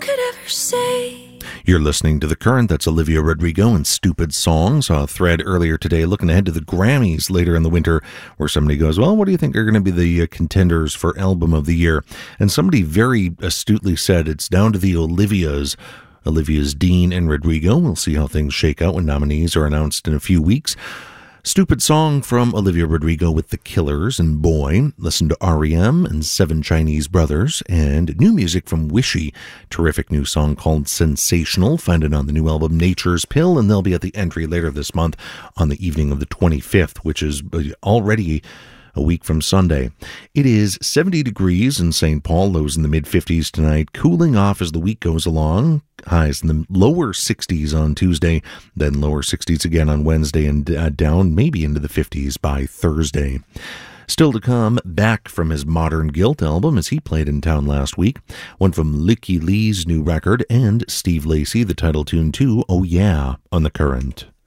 could ever say. You're listening to The Current. That's Olivia Rodrigo and Stupid Song. Saw a thread earlier today looking ahead to the Grammys later in the winter where somebody goes, well, what do you think are going to be the contenders for Album of the Year? And somebody very astutely said it's down to the Olivias. Olivia's Dean and Rodrigo. We'll see how things shake out when nominees are announced in a few weeks. Stupid Song from Olivia Rodrigo with The Killers and Boy. Listen to R.E.M. and Seven Chinese Brothers. And new music from Wishy. Terrific new song called Sensational. Find it on the new album Nature's Pill. And they'll be at the entry later this month on the evening of the 25th, which is already a week from Sunday. It is 70 degrees in St. Paul, lows in the mid-50s tonight, cooling off as the week goes along, highs in the lower 60s on Tuesday, then lower 60s again on Wednesday, and down maybe into the 50s by Thursday. Still to come, back from his Modern Guilt album as he played in town last week, one from Lykke Li's new record, and Steve Lacy, the title tune to Oh Yeah, on The Current.